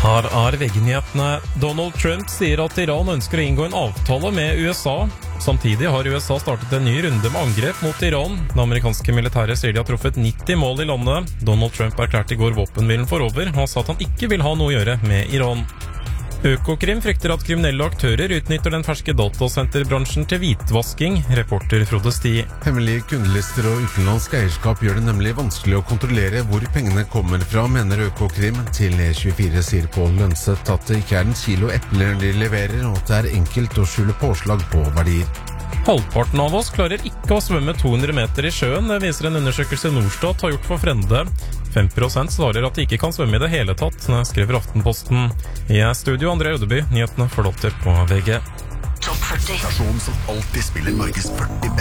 Her VG-nyhetene. Donald Trump sier at Iran ønsker å inngå en avtale med USA. Samtidig har USA startet en ny runde med angrep mot Iran. Det amerikanske militæret sier de har truffet 90 mål i landet. Donald Trump erklærte i går våpenhvilen for over. Han sa at han ikke vil ha noe å gjøre med Iran. Økokrim frykter at kriminelle aktører utnytter den ferske datasenterbransjen til hvitvasking, reporter Frode Sti. Hemmelige kundelister og utenlandsk eierskap gjør det nemlig vanskelig å kontrollere hvor pengene kommer fra, mener Økokrim. Til E24 sier Pål Lønseth at det ikke en kilo epler de leverer, og at det enkelt å skjule påslag på verdier. Halvparten av oss klarer ikke å svømme 200 meter i sjøen, det viser en undersøkelse Norstat har gjort for Frende. 5% svarer at de ikke kan svømme i det hele tatt, skriver Aftenposten. I studio André Ødeby, nyhetene forlåter på VG. Topp 40. Stasjonen som alltid spiller Norges 40 beste.